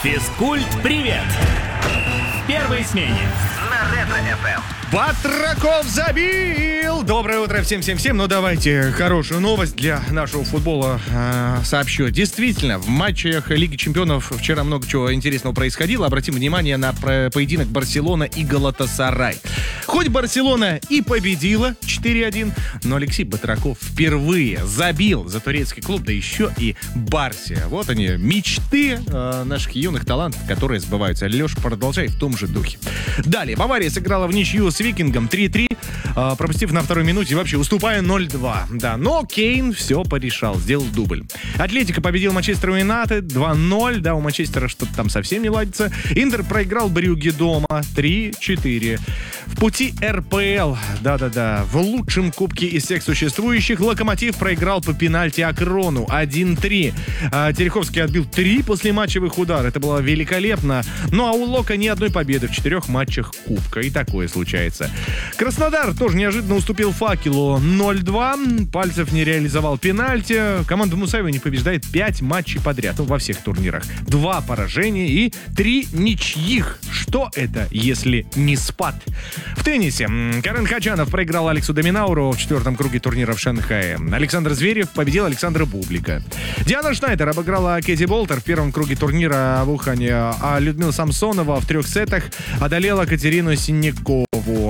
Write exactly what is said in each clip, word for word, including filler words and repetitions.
Физкульт-привет! В первой смене на Ретро-эф эм. Батраков забил! Доброе утро всем-всем-всем. Ну давайте хорошую новость для нашего футбола э, сообщу. Действительно, в матчах Лиги Чемпионов вчера много чего интересного происходило. Обратим внимание на поединок Барселона и Галатасарай. Хоть Барселона и победила четыре один, но Алексей Батраков впервые забил за турецкий клуб, да еще и Барсе. Вот они, мечты э, наших юных талантов, которые сбываются. Леша, продолжай в том же духе. Далее, Бавария сыграла в ничью с Викингом три три, э, пропустив на второй минуте, вообще уступая ноль два. Да, но Кейн все порешал, сделал дубль. Атлетико победил Манчестер Юнайтед два ноль, да, у Манчестера что-то там совсем не ладится. Интер проиграл Брюгге дома три четыре. В пути эр пэ эл, да-да-да, в лучшем кубке из всех существующих Локомотив проиграл по пенальти Акрону один три. А, Тереховский отбил три послематчевых удара, это было великолепно. Ну а у Лока ни одной победы в четырех матчах кубка, и такое случается. Краснодар тоже неожиданно уступил Факелу ноль два, Пальцев не реализовал пенальти. Команда Мусаева не побеждает пять матчей подряд, ну, во всех турнирах. Два поражения и три ничьих. Что это, если не спад? В теннисе Карен Хачанов проиграл Алексу Доминауру в четвертом круге турнира в Шанхае. Александр Зверев победил Александра Бублика. Диана Шнайдер обыграла Кэти Болтер в первом круге турнира в Ухане, а Людмила Самсонова в трех сетах одолела Катерину Синякову.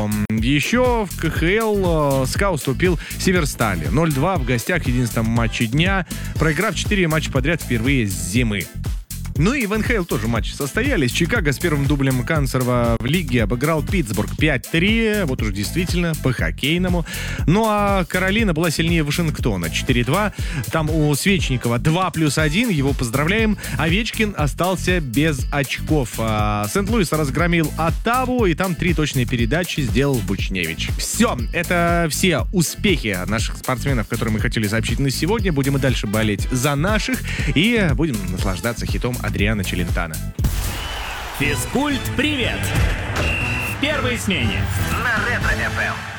Еще в ка ха эл СКА уступил Северстали ноль два в гостях в единственном матче дня, проиграв четыре матча подряд впервые с зимы. Ну и в эн ха эл тоже матчи состоялись. Чикаго с первым дублем Канцерова в лиге обыграл Питтсбург пять три. Вот уж действительно по-хоккейному. Ну а Каролина была сильнее Вашингтона четыре два. Там у Свечникова два плюс один. Его поздравляем. Овечкин остался без очков. А Сент-Луис разгромил Оттаву. И там три точные передачи сделал Бучневич. Все. Это все успехи наших спортсменов, которые мы хотели сообщить на сегодня. Будем и дальше болеть за наших. И будем наслаждаться хитом Адриано Челентано. Физкульт-привет! В первой смене на Ретро-эф эм.